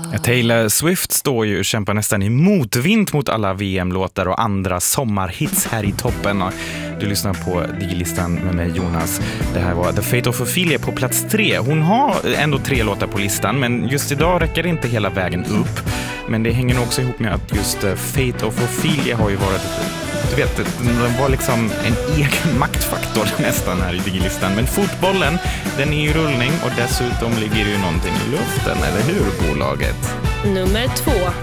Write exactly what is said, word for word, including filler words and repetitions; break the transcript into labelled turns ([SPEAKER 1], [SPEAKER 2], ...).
[SPEAKER 1] Ja, Taylor Swift står ju och kämpar nästan i motvind mot alla V M-låtar och andra sommarhits här i toppen. Du lyssnar på Digilistan med mig, Jonas. Det här var The Fate of Ophelia på plats tre. Hon har ändå tre låtar på listan, men just idag räcker det inte hela vägen upp. Men det hänger nog också ihop med att just Fate of Ophelia har ju varit, du vet, den var liksom en egen maktfaktor nästan här i Digilistan. Men fotbollen, den är i rullning och dessutom ligger ju någonting i luften, eller hur, bolaget?
[SPEAKER 2] Nummer två.